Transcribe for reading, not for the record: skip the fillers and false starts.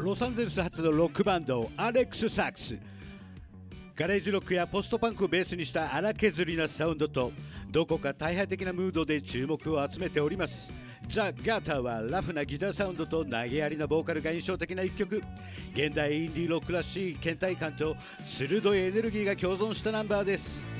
ロサンゼルス発のロックバンドアレックス・サックス。ガレージロックやポストパンクをベースにした荒削りなサウンドとどこか大敗的なムードで注目を集めております。ザ・ガーターはラフなギターサウンドと投げやりなボーカルが印象的な一曲。現代インディーロックらしい倦怠感と鋭いエネルギーが共存したナンバーです。